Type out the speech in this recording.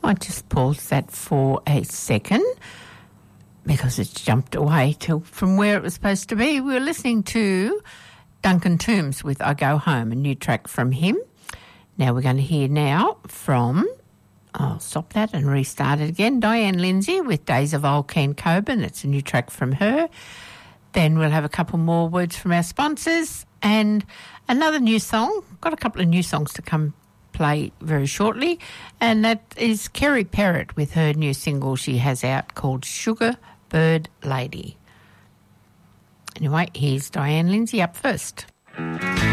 might just pause that for a second because it's jumped away from where it was supposed to be. We were listening to Duncan Toombs with I Go Home, a new track from him. Now we're going to hear now from, I'll stop that and restart it again, Diane Lindsay with Days of Old Ken Coburn. It's a new track from her. Then we'll have a couple more words from our sponsors and another new song. Got a couple of new songs to come play very shortly, and that is Kerry Perrott with her new single she has out called Sugar Bird Lady. Anyway, here's Diane Lindsay up first.